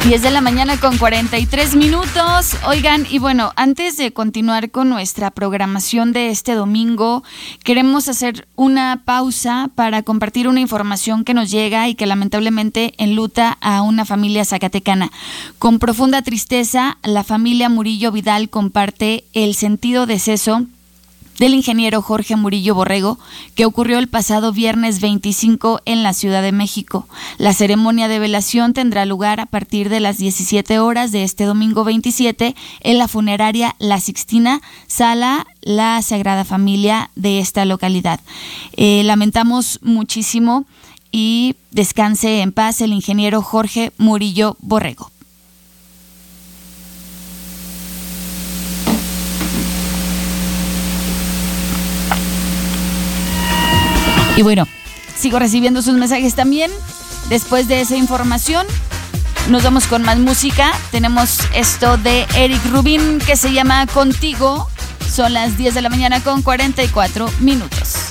10 de la mañana con 43 minutos. Oigan, y bueno, antes de continuar con nuestra programación de este domingo, queremos hacer una pausa para compartir una información que nos llega y que lamentablemente enluta a una familia zacatecana. Con profunda tristeza, la familia Murillo Vidal comparte el sentido deceso del ingeniero Jorge Murillo Borrego, que ocurrió el pasado viernes 25 en la Ciudad de México. La ceremonia de velación tendrá lugar a partir de las 17 horas de este domingo 27 en la funeraria La Sixtina, sala La Sagrada Familia de esta localidad. Lamentamos muchísimo y descanse en paz el ingeniero Jorge Murillo Borrego. Y bueno, sigo recibiendo sus mensajes también. Después de esa información, nos vamos con más música. Tenemos esto de Eric Rubin que se llama Contigo. Son las 10 de la mañana con 44 minutos.